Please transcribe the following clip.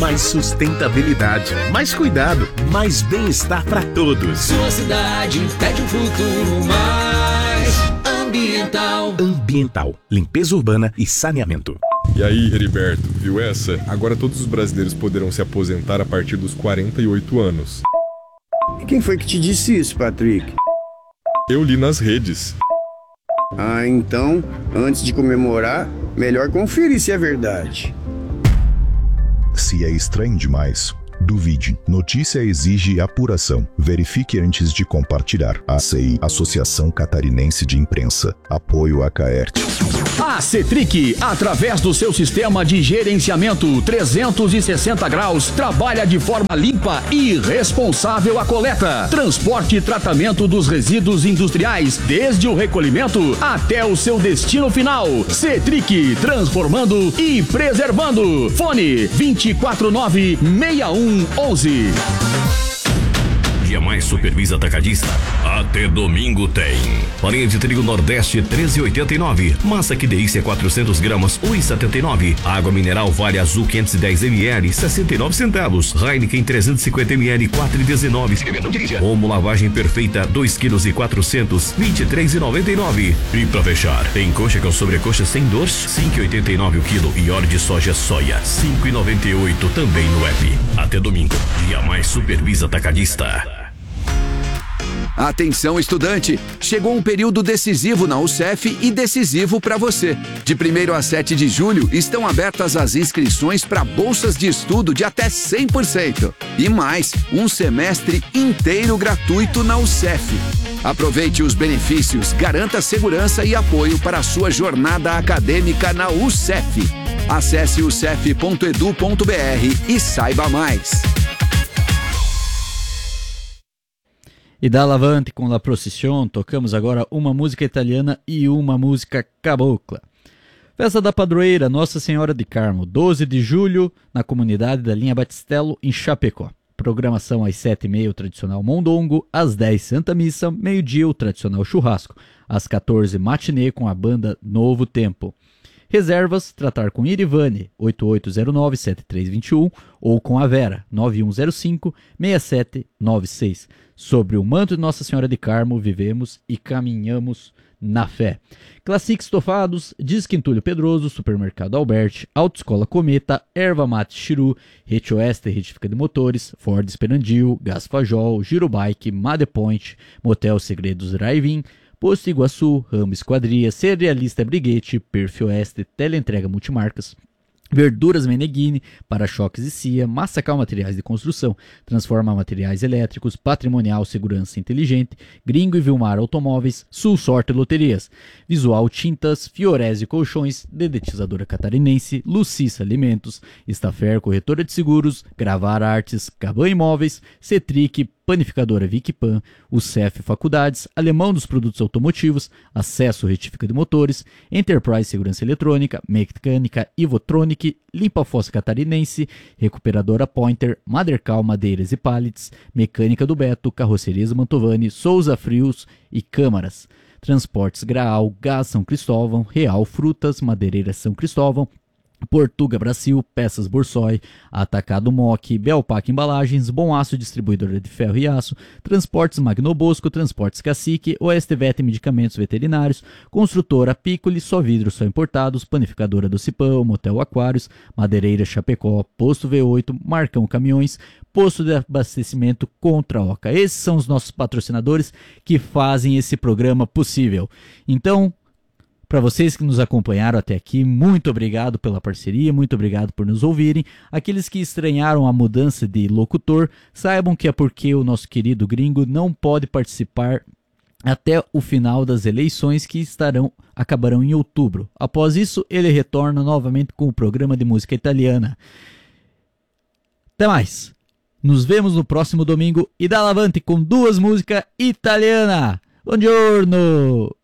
Mais sustentabilidade, mais cuidado, mais bem-estar para todos. Sua cidade pede um futuro mais ambiental. Ambiental, limpeza urbana e saneamento. E aí, Heriberto, viu essa? Agora todos os brasileiros poderão se aposentar a partir dos 48 anos. E quem foi que te disse isso, Patrick? Eu li nas redes. Ah, então, antes de comemorar, melhor conferir se é verdade. Se é estranho demais, duvide. Notícia exige apuração. Verifique antes de compartilhar. ACI, Associação Catarinense de Imprensa. Apoio a Caerte. A Cetric, através do seu sistema de gerenciamento 360 graus, trabalha de forma limpa e responsável a coleta, transporte e tratamento dos resíduos industriais, desde o recolhimento até o seu destino final. Cetric, transformando e preservando. Fone 249-6111. Dia Mais Supervisa Atacadista. Até domingo tem. Farinha de trigo Nordeste 13,89. Massa que delícia 400 gramas 1,79. Água mineral Vale Azul 510 ml 69 centavos. Heineken 350 ml 4,19. Omo lavagem perfeita 2 kg e 400 23,99. E pra fechar, tem coxa com sobrecoxa sem dor 5,89 o quilo e óleo de soja soia 5,98 também no app. Até domingo. Dia Mais Supervisa Atacadista. Atenção, estudante! Chegou um período decisivo na UCEF e decisivo para você. De 1º a 7 de julho estão abertas as inscrições para bolsas de estudo de até 100%. E mais, um semestre inteiro gratuito na UCEF. Aproveite os benefícios, garanta segurança e apoio para a sua jornada acadêmica na UCEF. Acesse ucef.edu.br e saiba mais. E da Lavante com La Procissão, tocamos agora uma música italiana e uma música cabocla. Festa da Padroeira Nossa Senhora de Carmo, 12 de julho, na comunidade da linha Batistello, em Chapecó. Programação às 7h30, o tradicional mondongo, às 10 Santa Missa, meio-dia o tradicional churrasco, às 14 matinê com a banda Novo Tempo. Reservas, tratar com Irivane, 8809-7321, ou com a Vera, 9105-6796. Sobre o manto de Nossa Senhora de Carmo, vivemos e caminhamos na fé. Classic Estofados, Disque Entulho Pedroso, Supermercado Alberti, Autoescola Cometa, Erva Mate Chiru, Rete Oeste Retifica de Motores, Ford Esperandil, Gas Fajol, Girobike, Madepoint, Motel Segredos Drive-In, Posto Iguaçu, Ramo Esquadria, Cerealista Briguete, Perfil Oeste, Teleentrega Multimarcas, Verduras Meneghini, Para-choques e CIA, Massacal Materiais de Construção, Transforma Materiais Elétricos, Patrimonial Segurança Inteligente, Gringo e Vilmar Automóveis, Sul Sorte Loterias, Visual Tintas, Fiorese Colchões, Dedetizadora Catarinense, Lucissa Alimentos, Estafer Corretora de Seguros, Gravar Artes, Caban Imóveis, Cetric, Panificadora Vicpan, UCEF Faculdades, Alemão dos Produtos Automotivos, Acesso Retífica de Motores, Enterprise Segurança Eletrônica, Mecânica Ivotronic, Limpa Fossa Catarinense, Recuperadora Pointer, Madercal Madeiras e Pallets, Mecânica do Beto, Carrocerias Mantovani, Souza Frios e Câmaras, Transportes Graal, Gás São Cristóvão, Real Frutas, Madeireira São Cristóvão, Portuga Brasil, Peças Borsoi, Atacado Moc, Belpac Embalagens, Bom Aço Distribuidora de Ferro e Aço, Transportes Magnobosco, Transportes Cacique, Oeste Vet Medicamentos Veterinários, Construtora Piccoli, Só Vidro Só Importados, Panificadora do Cipão, Motel Aquários, Madeireira Chapecó, Posto V8, Marcão Caminhões, Posto de Abastecimento Contra Oca. Esses são os nossos patrocinadores que fazem esse programa possível. Então, para vocês que nos acompanharam até aqui, muito obrigado pela parceria, muito obrigado por nos ouvirem. Aqueles que estranharam a mudança de locutor, saibam que é porque o nosso querido gringo não pode participar até o final das eleições que acabarão em outubro. Após isso, ele retorna novamente com o programa de música italiana. Até mais! Nos vemos no próximo domingo e da Lavante com 2 músicas italianas. Buongiorno!